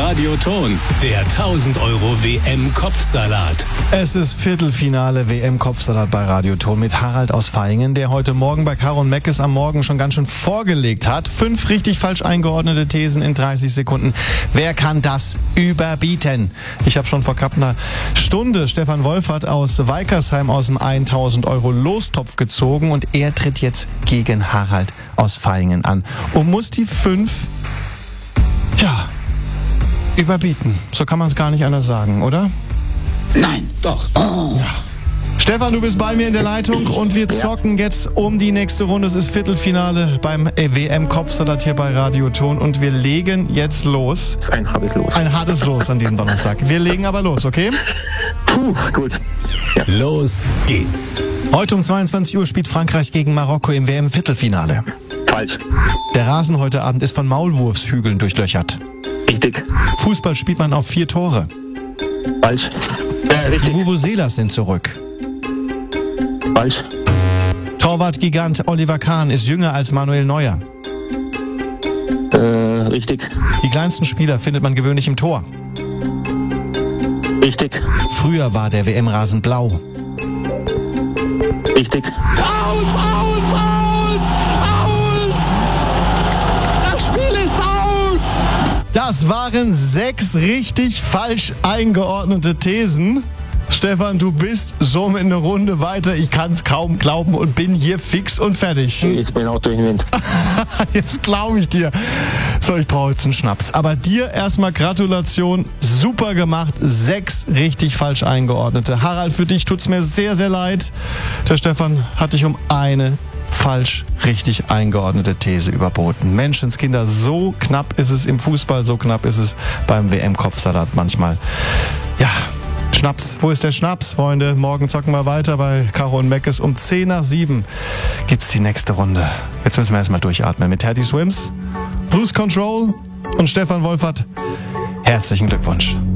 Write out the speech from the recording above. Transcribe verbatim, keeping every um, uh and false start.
Radioton, der tausend Euro W M-Kopfsalat. Es ist Viertelfinale W M-Kopfsalat bei Radioton mit Harald aus Vaihingen, der heute Morgen bei Caro und Meckes am Morgen schon ganz schön vorgelegt hat. Fünf richtig falsch eingeordnete Thesen in dreißig Sekunden. Wer kann das überbieten? Ich habe schon vor knapp einer Stunde Stefan Wolfert aus Weikersheim aus dem tausend Euro Lostopf gezogen und er tritt jetzt gegen Harald aus Vaihingen an und muss die fünf, ja, überbieten. So kann man es gar nicht anders sagen, oder? Nein, doch. Oh. Ja. Stefan, du bist bei mir in der Leitung und wir zocken ja. jetzt um die nächste Runde. Es ist Viertelfinale beim W M-Kopfsalat hier bei Radioton und wir legen jetzt los. Ein hartes Los. Ein hartes Los an diesem Donnerstag. Wir legen aber los, okay? Puh, gut. Ja. Los geht's. Heute um zweiundzwanzig Uhr spielt Frankreich gegen Marokko im W M-Viertelfinale. Falsch. Der Rasen heute Abend ist von Maulwurfshügeln durchlöchert. Richtig. Fußball spielt man auf vier Tore. Falsch. Äh, richtig. Die Vuvuzelas sind zurück. Falsch. Torwart-Gigant Oliver Kahn ist jünger als Manuel Neuer. Äh, richtig. Die kleinsten Spieler findet man gewöhnlich im Tor. Richtig. Früher war der W M-Rasen blau. Richtig. Aus, aus, aus, aus! Das Spiel ist aus! Das waren sechs richtig falsch eingeordnete Thesen. Stefan, du bist somit eine Runde weiter. Ich kann es kaum glauben und bin hier fix und fertig. Ich bin auch durch den Wind. Jetzt glaube ich dir. So, ich brauche jetzt einen Schnaps. Aber dir erstmal Gratulation. Super gemacht. Sechs richtig falsch eingeordnete. Harald, für dich tut's mir sehr, sehr leid. Der Stefan hat dich um eine falsch richtig eingeordnete These überboten. Menschenskinder, so knapp ist es im Fußball, so knapp ist es beim W M-Kopfsalat manchmal. Ja, Schnaps. Wo ist der Schnaps, Freunde? Morgen zocken wir weiter bei Caro und Meckes. Um zehn nach sieben gibt's die nächste Runde. Jetzt müssen wir erstmal durchatmen mit Teddy Swims, Bruce Control und Stefan Wolfert. Herzlichen Glückwunsch.